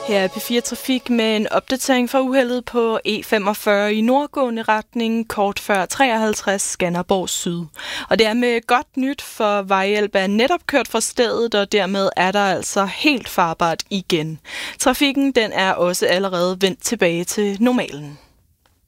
Her er P4 Trafik med en opdatering fra uheldet på E45 i nordgående retning, kort før 53 Skanderborg Syd. Og det er med godt nyt, for vejhjælp er netop kørt fra stedet, og dermed er der altså helt farbart igen. Trafikken den er også allerede vendt tilbage til normalen.